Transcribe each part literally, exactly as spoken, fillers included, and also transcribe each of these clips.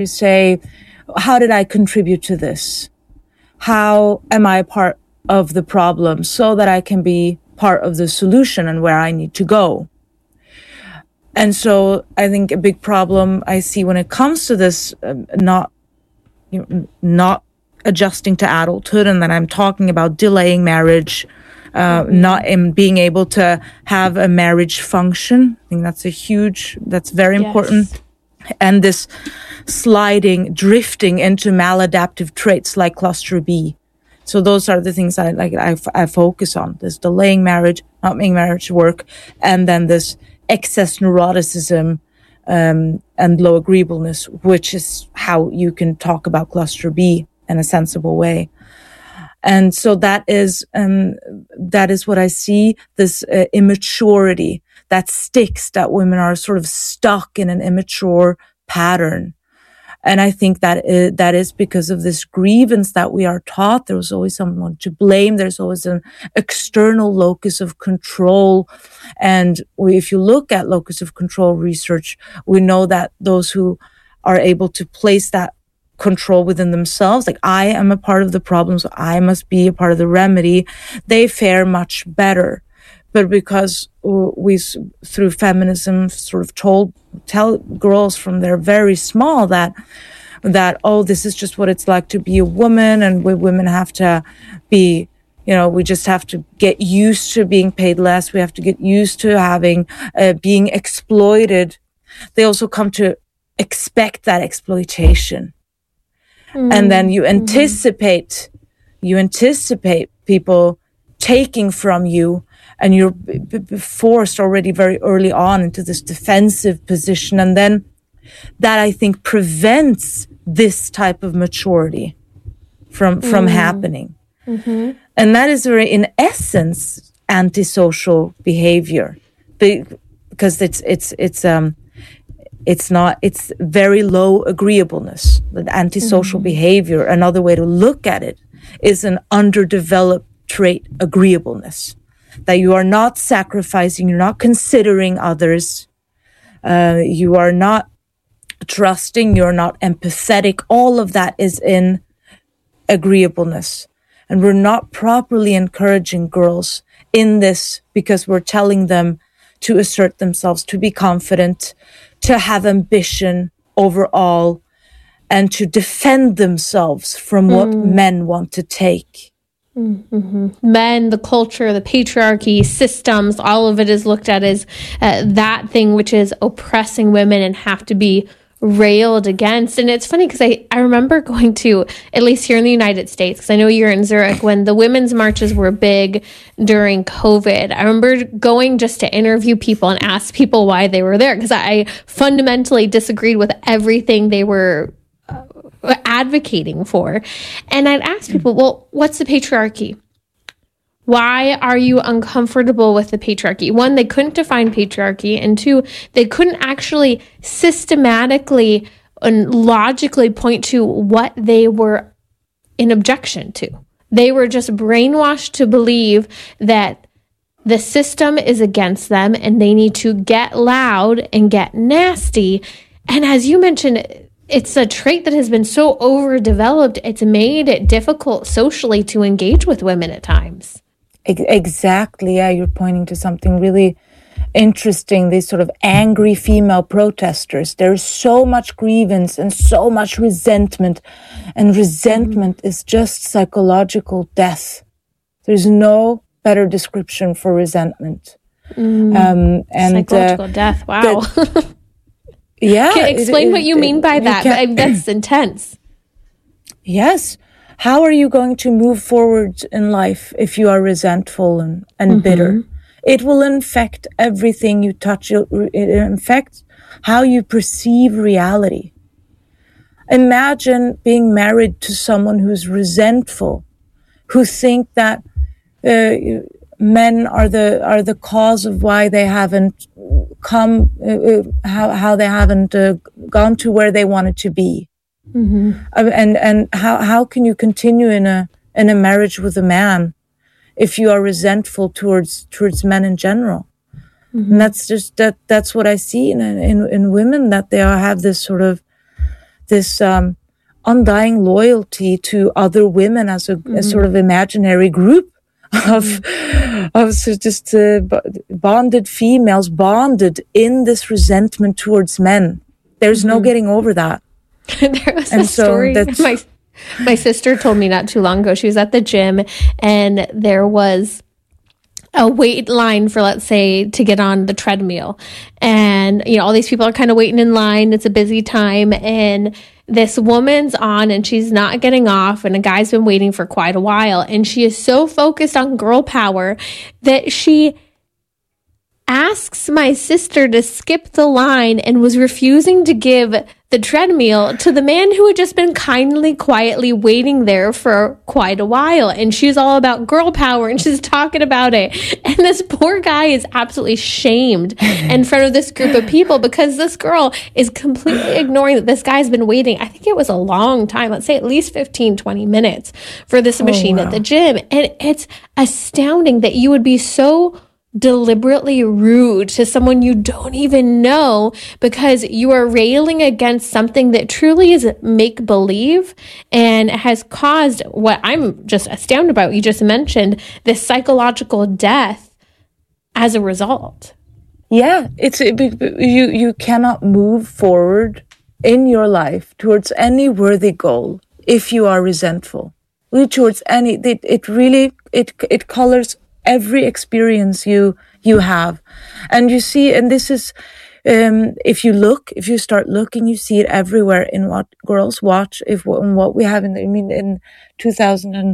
You say, how did I contribute to this? How am I a part of the problem so that I can be part of the solution and where I need to go? And so I think a big problem I see when it comes to this, uh, not, you know, not adjusting to adulthood, and then I'm talking about delaying marriage, uh, mm-hmm. not in being able to have a marriage function. I think that's a huge, that's very yes. important. And this sliding, drifting into maladaptive traits like cluster B. So those are the things I like. I, I focus on: this delaying marriage, not making marriage work, and then this excess neuroticism um, and low agreeableness, which is how you can talk about cluster B in a sensible way. And so that is um, that is what I see. This uh, immaturity that sticks, that women are sort of stuck in an immature pattern. And I think that is, that is because of this grievance that we are taught. There's always someone to blame. There's always an external locus of control. And we, if you look at locus of control research, we know that those who are able to place that control within themselves, like I am a part of the problem, so I must be a part of the remedy, they fare much better. But because we, through feminism, sort of told, tell girls from they're very small that, that, oh, this is just what it's like to be a woman, and we women have to be, you know, we just have to get used to being paid less. We have to get used to having, uh, being exploited. They also come to expect that exploitation. Mm-hmm. And then you anticipate, mm-hmm. you anticipate people taking from you, and you're b- b- forced already very early on into this defensive position. And then that, I think, prevents this type of maturity from, from mm. happening. Mm-hmm. And that is very, in essence, antisocial behavior, because it's, it's, it's, um, it's not, it's very low agreeableness. The antisocial mm-hmm. behavior, another way to look at it, is an underdeveloped trait, agreeableness. That you are not sacrificing, you're not considering others, uh, you are not trusting, you're not empathetic. All of that is in agreeableness. And we're not properly encouraging girls in this, because we're telling them to assert themselves, to be confident, to have ambition overall, and to defend themselves from what mm. men want to take. Mm-hmm. Men, the culture, the patriarchy, systems, all of it is looked at as uh, that thing which is oppressing women and have to be railed against. And it's funny because I, I remember going to, at least here in the United States, because I know you're in Zurich, when the women's marches were big during COVID. I remember going just to interview people and ask people why they were there, because I fundamentally disagreed with everything they were advocating for. And I'd ask people, well, what's the patriarchy? Why are you uncomfortable with the patriarchy? One, they couldn't define patriarchy. And two, they couldn't actually systematically and logically point to what they were in objection to. They were just brainwashed to believe that the system is against them and they need to get loud and get nasty. And as you mentioned, it's a trait that has been so overdeveloped, it's made it difficult socially to engage with women at times. Exactly. Yeah, you're pointing to something really interesting. These sort of angry female protesters. There's so much grievance and so much resentment. And resentment mm-hmm. is just psychological death. There's no better description for resentment. Mm. Um, and Psychological uh, death. Wow. The, Yeah. Can you explain it, what you it, mean by that? Can, That's intense. Yes. How are you going to move forward in life if you are resentful and, and mm-hmm. bitter? It will infect everything you touch. It infects how you perceive reality. Imagine being married to someone who's resentful, who think that uh, men are the are the cause of why they haven't come, uh, how how they haven't uh, gone to where they wanted to be, mm-hmm. uh, and and how how can you continue in a in a marriage with a man if you are resentful towards towards men in general? Mm-hmm. And that's just that that's what I see in in in women, that they are, have this sort of this um, undying loyalty to other women as a, mm-hmm. a sort of imaginary group of mm-hmm. of so just uh, bonded females, bonded in this resentment towards men. There's mm-hmm. no getting over that. There was and a so story. My my sister told me not too long ago. She was at the gym, and there was a wait line for, let's say, to get on the treadmill. And, you know, all these people are kind of waiting in line. It's a busy time. And this woman's on and she's not getting off. And a guy's been waiting for quite a while. And she is so focused on girl power that she asks my sister to skip the line and was refusing to give the treadmill to the man who had just been kindly, quietly waiting there for quite a while. And she's all about girl power and she's talking about it. And this poor guy is absolutely shamed in front of this group of people because this girl is completely ignoring that this guy's been waiting. I think it was a long time, let's say at least fifteen, twenty minutes for this machine oh, wow. at the gym. And it's astounding that you would be so deliberately rude to someone you don't even know because you are railing against something that truly is make-believe and has caused what I'm just astounded about. You just mentioned this psychological death as a result. Yeah, it's it, you. You cannot move forward in your life towards any worthy goal if you are resentful. Towards any, it, it really it it colors every experience you you have. And you see, and this is um if you look if you start looking, you see it everywhere in what girls watch, if in what we have in I mean in two thousand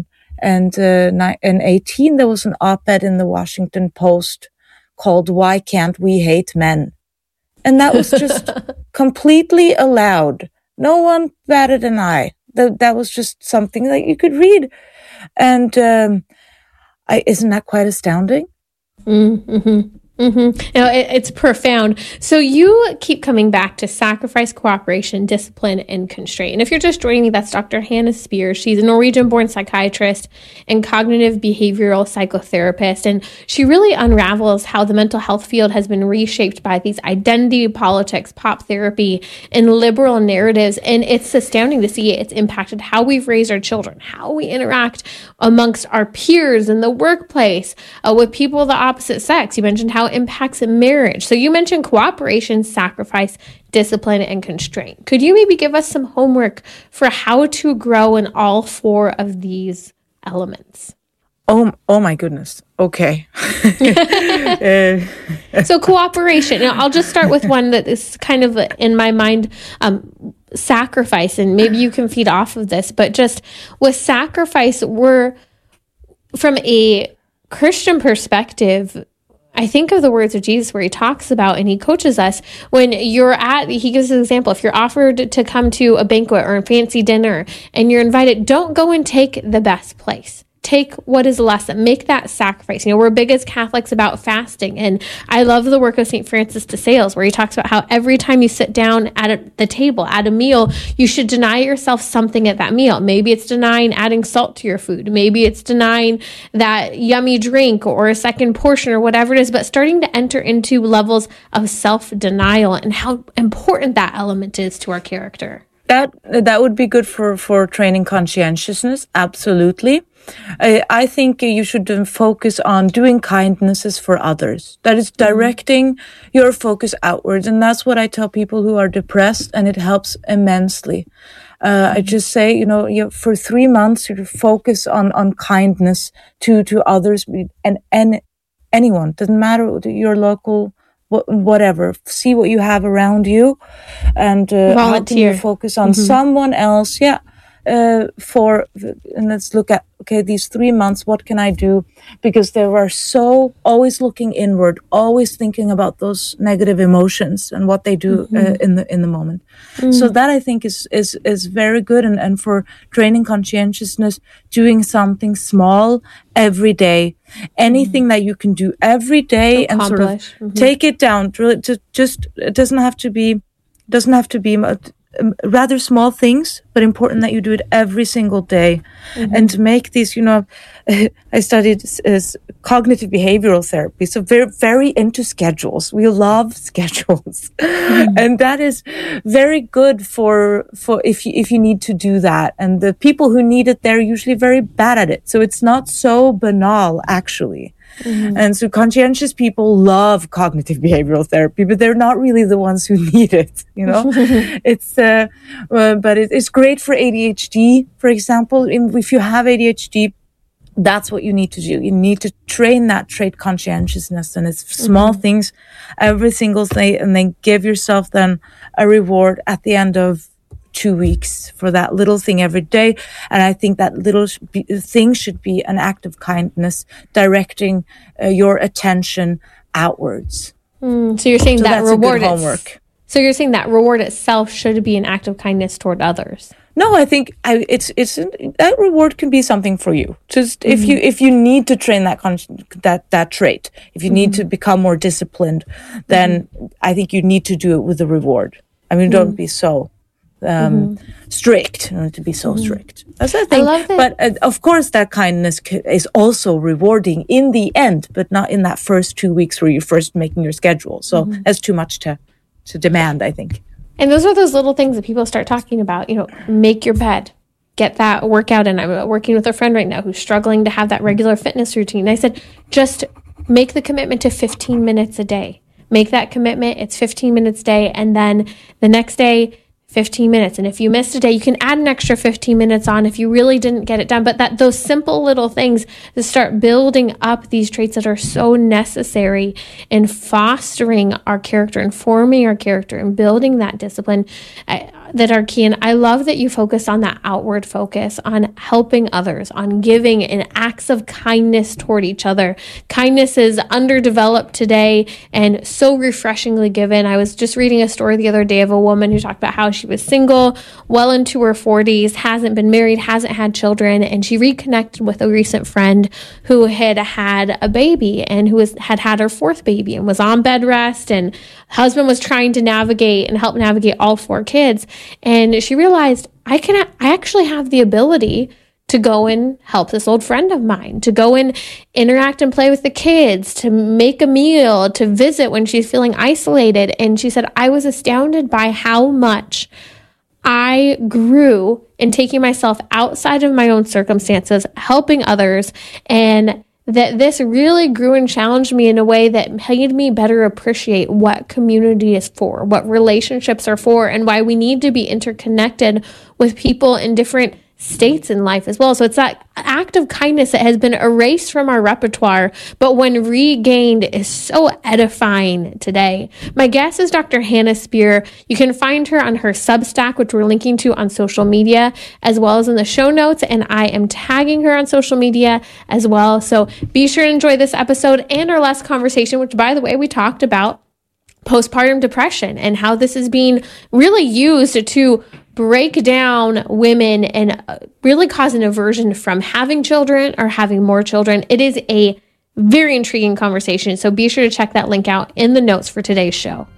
eighteen there was an op-ed in the Washington Post called "Why Can't We Hate Men?" And that was just completely allowed. No one batted an eye. That that was just something that you could read. And um I, isn't that quite astounding? Mm-hmm. Mm-hmm. No, it, it's profound. So you keep coming back to sacrifice, cooperation, discipline, and constraint. And if you're just joining me, that's Doctor Hannah Spears. She's a Norwegian-born psychiatrist and cognitive behavioral psychotherapist. And she really unravels how the mental health field has been reshaped by these identity politics, pop therapy, and liberal narratives. And it's astounding to see it's impacted how we've raised our children, how we interact amongst our peers in the workplace, uh, with people of the opposite sex. You mentioned how it impacts a marriage. So you mentioned cooperation, sacrifice, discipline, and constraint. Could you maybe give us some homework for how to grow in all four of these elements? Oh, oh my goodness. Okay. So cooperation. Now, I'll just start with one that is kind of in my mind, um, sacrifice, and maybe you can feed off of this, but just with sacrifice, we're from a Christian perspective, I think of the words of Jesus where he talks about and he coaches us when you're at, he gives an example. If you're offered to come to a banquet or a fancy dinner and you're invited, don't go and take the best place. Take what is less, make that sacrifice. You know, we're big as Catholics about fasting. And I love the work of Saint Francis de Sales, where he talks about how every time you sit down at a, the table, at a meal, you should deny yourself something at that meal. Maybe it's denying adding salt to your food. Maybe it's denying that yummy drink or a second portion or whatever it is, but starting to enter into levels of self-denial and how important that element is to our character. That that would be good for, for training conscientiousness, absolutely. I, I think you should focus on doing kindnesses for others. That is directing mm-hmm. your focus outwards. And that's what I tell people who are depressed, and it helps immensely. Uh, mm-hmm. I just say, you know, you, for three months, you focus on, on kindness to, to others and, and anyone. Doesn't matter, your local whatever, see what you have around you, and uh, how can you focus on mm-hmm. someone else? Yeah, uh, for and let's look at okay, these three months. What can I do? Because they are so always looking inward, always thinking about those negative emotions and what they do mm-hmm. uh, in the in the moment. Mm-hmm. So that I think is is is very good, and and for training conscientiousness, doing something small every day. Anything mm-hmm. that you can do every day and sort of mm-hmm. take it down. Really, to just it doesn't have to be, doesn't have to be um, rather small things, but important that you do it every single day. Mm-hmm. And to make these, you know, I studied as cognitive behavioral therapy, so very, very into schedules. We love schedules. Mm-hmm. And that is very good for, for if you, if you need to do that. And the people who need it, they're usually very bad at it. So it's not so banal, actually. Mm-hmm. And so conscientious people love cognitive behavioral therapy, but they're not really the ones who need it, you know. It's, uh, uh, but it, it's great for A D H D, for example. In, if you have A D H D, that's what you need to do. You need to train that trait conscientiousness, and it's small mm-hmm. things every single day, and then give yourself then a reward at the end of two weeks for that little thing every day. And I think that little sh- be, thing should be an act of kindness, directing uh, your attention outwards. Mm, so you're saying so that that's reward a good homework. So you're saying that reward itself should be an act of kindness toward others. No, I think I, it's it's that reward can be something for you. Just mm-hmm. if you if you need to train that con- that that trait, if you mm-hmm. need to become more disciplined, then mm-hmm. I think you need to do it with a reward. I mean, mm-hmm. don't be so um, mm-hmm. strict. You don't need to be so mm-hmm. strict. That's the thing. I love that. But uh, of course, that kindness c- is also rewarding in the end, but not in that first two weeks where you're first making your schedule. So mm-hmm. that's too much to to demand, I think. And those are those little things that people start talking about, you know, make your bed, get that workout in. I'm working with a friend right now who's struggling to have that regular fitness routine. I said, just make the commitment to fifteen minutes a day. Make that commitment. It's fifteen minutes a day. And then the next day, fifteen minutes. And if you missed a day, you can add an extra fifteen minutes on if you really didn't get it done. But that those simple little things to start building up these traits that are so necessary in fostering our character and forming our character and building that discipline uh, that are key. And I love that you focus on that outward focus, on helping others, on giving and acts of kindness toward each other. Kindness is underdeveloped today and so refreshingly given. I was just reading a story the other day of a woman who talked about how she was single, well into her forties, hasn't been married, hasn't had children, and she reconnected with a recent friend who had had a baby and who was, had had her fourth baby and was on bed rest, and husband was trying to navigate and help navigate all four kids. And she realized, I can, I actually have the ability to go and help this old friend of mine, to go and interact and play with the kids, to make a meal, to visit when she's feeling isolated. And she said, I was astounded by how much I grew in taking myself outside of my own circumstances, helping others, and that this really grew and challenged me in a way that made me better appreciate what community is for, what relationships are for, and why we need to be interconnected with people in different states in life as well. So it's that act of kindness that has been erased from our repertoire, but when regained is so edifying today. My guest is Doctor Hannah Spear. You can find her on her Substack, which we're linking to on social media, as well as in the show notes, and I am tagging her on social media as well. So be sure to enjoy this episode and our last conversation, which, by the way, we talked about postpartum depression and how this is being really used to break down women and really cause an aversion from having children or having more children. It is a very intriguing conversation. So be sure to check that link out in the notes for today's show.